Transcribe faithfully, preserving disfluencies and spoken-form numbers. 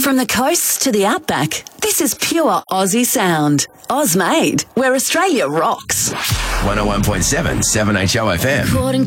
From the coast to the outback, this is pure Aussie sound. Oz made, where Australia rocks. one oh one point seven, seven H O F M. According